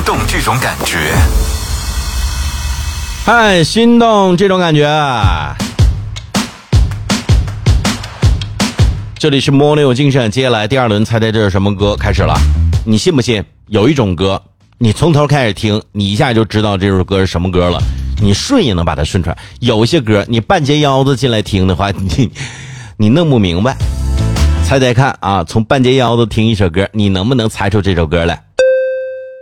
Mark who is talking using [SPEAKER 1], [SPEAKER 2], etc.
[SPEAKER 1] 动这种感觉。
[SPEAKER 2] 嗨，心动这种感觉。这里是摸牛有精神，接下来第二轮猜猜这是什么歌开始了。你信不信有一种歌你从头开始听，你一下就知道这首歌是什么歌了，你顺也能把它顺出来。有一些歌你半截腰子进来听的话，你弄不明白。猜猜看啊，从半截腰子听一首歌，你能不能猜出这首歌来？